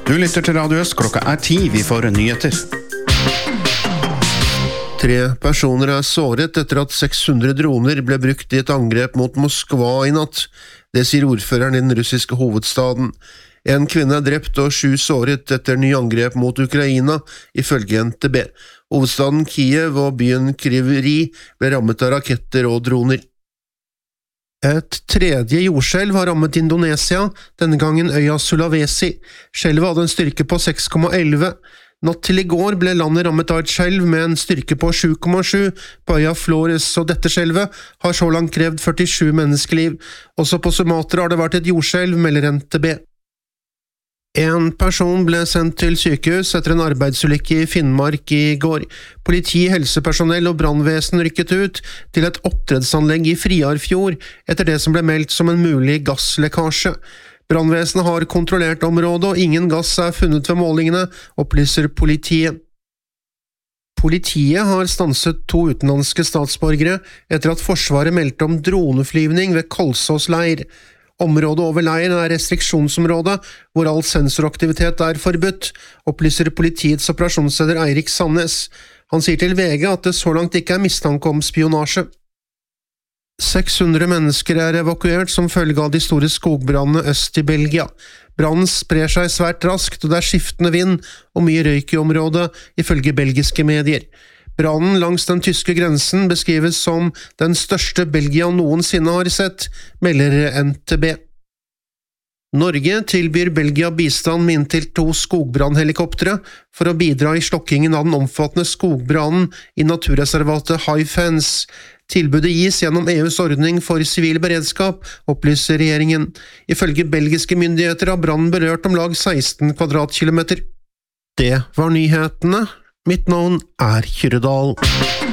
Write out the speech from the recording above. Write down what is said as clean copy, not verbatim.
Du lytter til Radio Øst, klokka 10, vi får nyheter. 3 personer såret etter at 600 droner ble brukt i et angrep mot Moskva i natt. Det sier ordføreren i den russiske hovedstaden. En kvinne drept og 7 såret etter ny angrep mot Ukraina, ifølge NTB. Hovedstaden Kiev og byen Kryvyi ble rammet av raketter og droner. Et tredje jordskjelv har rammet Indonesia, denne gangen øya Sulawesi. Skjelvet hadde en styrke på 6,11. Natt til i går ble landet rammet av et skjelv med en styrke på 7,7 på øya Flores, og dette skjelvet har så langt krevd 47 menneskeliv. Også på Sumatra har det vært et jordskjelv, melder NTB. En person ble sendt til sykehus etter en arbeidsulykke i Finnmark i går. Politi, helsepersonell og brannvesen rykket ut til et oppdrettsanlegg i Friarfjord etter det som ble meldt som en mulig gasslekkasje. Brannvesenet har kontrollert området, og ingen gass er funnet ved målingene, opplyser politiet. Politiet har stanset 2 utenlandske statsborgere etter at Forsvaret meldte om droneflyvning ved Kolsås leir. Området over leiren er restriksjonsområde, hvor all sensoraktivitet er forbudt, opplyser politiets operasjonsleder Eirik Sandnes. Han sier til VG at det så langt ikke er mistanke om spionasje. 600 mennesker er evakuert som følge av de store skogbrannene øst i Belgia. Brannen sprer seg svært raskt, og det er skiftende vind og mye røyk i området, ifølge belgiske medier. Brannen langs den tyske grensen beskrives som den største Belgia noensinne har sett, melder NTB. Norge tilbyr Belgia bistand med inntil 2 skogbrannhelikoptre for å bidra i slokkingen av den omfattende skogbrannen i naturreservatet High Fence. Tilbudet gis gjennom EUs ordning for sivil beredskap, opplyser regjeringen. Ifølge belgiske myndigheter har brannen berørt om lag 16 kvadratkilometer. Det var nyhetene. Mitt navn er Kyrre Dahl.